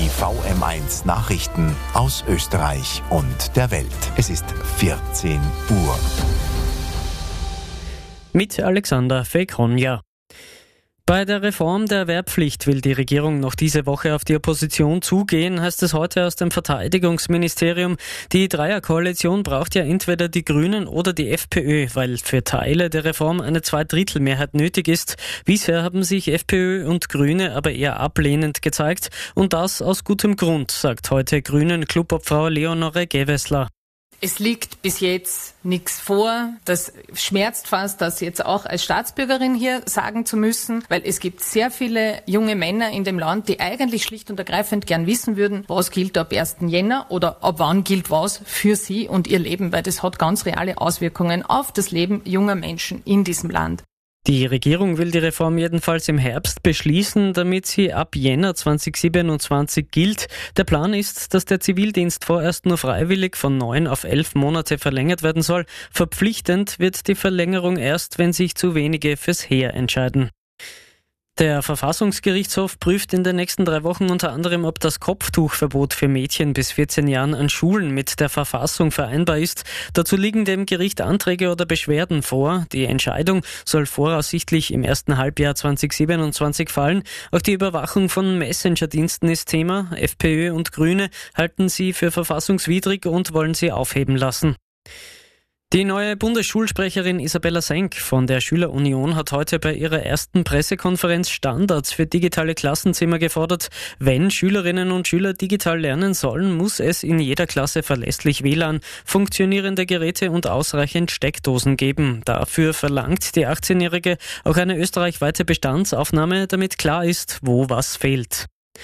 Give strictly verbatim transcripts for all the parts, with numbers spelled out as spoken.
V M eins Nachrichten aus Österreich und der Welt. Es ist vierzehn Uhr. Mit Alexander Fekonja. Bei der Reform der Wehrpflicht will die Regierung noch diese Woche auf die Opposition zugehen, heißt es heute aus dem Verteidigungsministerium. Die Dreierkoalition braucht ja entweder die Grünen oder die FPÖ, weil für Teile der Reform eine Zweidrittelmehrheit nötig ist. Bisher haben sich FPÖ und Grüne aber eher ablehnend gezeigt und das aus gutem Grund, sagt heute Grünen-Clubobfrau Leonore Gewessler. Es liegt bis jetzt nichts vor. Das schmerzt fast, das jetzt auch als Staatsbürgerin hier sagen zu müssen, weil es gibt sehr viele junge Männer in dem Land, die eigentlich schlicht und ergreifend gern wissen würden, was gilt ab ersten Jänner oder ab wann gilt was für sie und ihr Leben, weil das hat ganz reale Auswirkungen auf das Leben junger Menschen in diesem Land. Die Regierung will die Reform jedenfalls im Herbst beschließen, damit sie ab Jänner zweitausendsiebenundzwanzig gilt. Der Plan ist, dass der Zivildienst vorerst nur freiwillig von neun auf elf Monate verlängert werden soll. Verpflichtend wird die Verlängerung erst, wenn sich zu wenige fürs Heer entscheiden. Der Verfassungsgerichtshof prüft in den nächsten drei Wochen unter anderem, ob das Kopftuchverbot für Mädchen bis vierzehn Jahren an Schulen mit der Verfassung vereinbar ist. Dazu liegen dem Gericht Anträge oder Beschwerden vor. Die Entscheidung soll voraussichtlich im ersten Halbjahr zweitausendsiebenundzwanzig fallen. Auch die Überwachung von Messenger-Diensten ist Thema. FPÖ und Grüne halten sie für verfassungswidrig und wollen sie aufheben lassen. Die neue Bundesschulsprecherin Isabella Senk von der Schülerunion hat heute bei ihrer ersten Pressekonferenz Standards für digitale Klassenzimmer gefordert. Wenn Schülerinnen und Schüler digital lernen sollen, muss es in jeder Klasse verlässlich W L A N, funktionierende Geräte und ausreichend Steckdosen geben. Dafür verlangt die achtzehnjährige auch eine österreichweite Bestandsaufnahme, damit klar ist, wo was fehlt.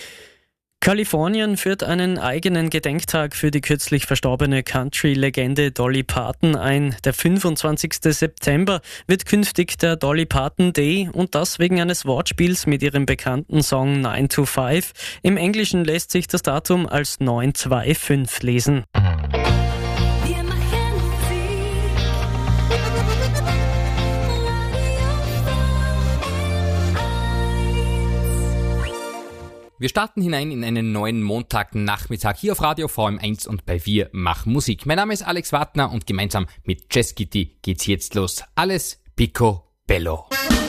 Kalifornien führt einen eigenen Gedenktag für die kürzlich verstorbene Country-Legende Dolly Parton ein. Der fünfundzwanzigsten September wird künftig der Dolly Parton Day und das wegen eines Wortspiels mit ihrem bekannten Song nine to five. Im Englischen lässt sich das Datum als neun zwei fünf lesen. Wir starten hinein in einen neuen Montagnachmittag hier auf Radio V M eins und bei Wir machen Musik. Mein Name ist Alex Wartner und gemeinsam mit Jazz Kitty geht's jetzt los. Alles Picobello.